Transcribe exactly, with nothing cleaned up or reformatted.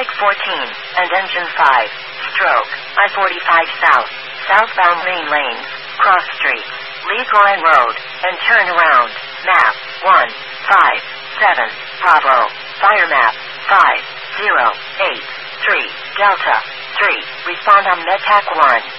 Traffic fourteen, and engine five. Stroke, I forty-five south, southbound main lane, cross street, Legrand Road, and turn around. Map, one, five, seven, Bravo, fire map, five, zero, eight, three, Delta, three, respond on MedTac one.